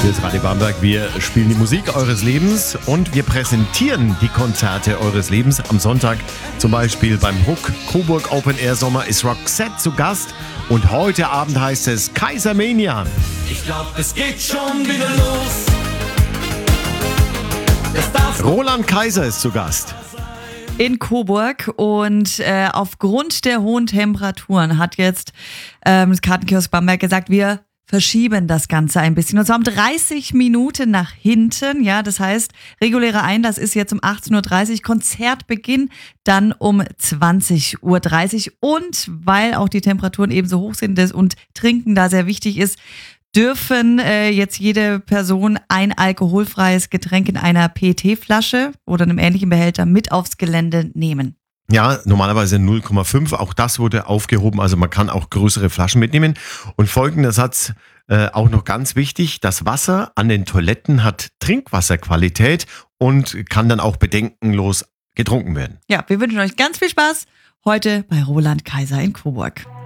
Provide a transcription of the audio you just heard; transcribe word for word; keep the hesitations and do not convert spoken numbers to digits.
Hier ist Radio Bamberg. Wir spielen die Musik eures Lebens und wir präsentieren die Konzerte eures Lebens. Am Sonntag zum Beispiel beim Hook Coburg Open Air Sommer ist Roxette zu Gast. Und heute Abend heißt es Kaisermania. Ich glaub, es geht schon wieder los. Roland Kaiser ist zu Gast. In Coburg und äh, aufgrund der hohen Temperaturen hat jetzt ähm, das Kartenkiosk Bamberg gesagt, wir verschieben das Ganze ein bisschen. Und zwar um dreißig Minuten nach hinten. Ja, das heißt, regulärer Einlass ist jetzt um achtzehn Uhr dreißig, Konzertbeginn dann um zwanzig Uhr dreißig. Und weil auch die Temperaturen eben so hoch sind und Trinken da sehr wichtig ist, dürfen äh, jetzt jede Person ein alkoholfreies Getränk in einer P E T-Flasche oder einem ähnlichen Behälter mit aufs Gelände nehmen. Ja, normalerweise null Komma fünf. Auch das wurde aufgehoben. Also man kann auch größere Flaschen mitnehmen. Und folgender Satz, äh, auch noch ganz wichtig. Das Wasser an den Toiletten hat Trinkwasserqualität und kann dann auch bedenkenlos getrunken werden. Ja, wir wünschen euch ganz viel Spaß heute bei Roland Kaiser in Coburg.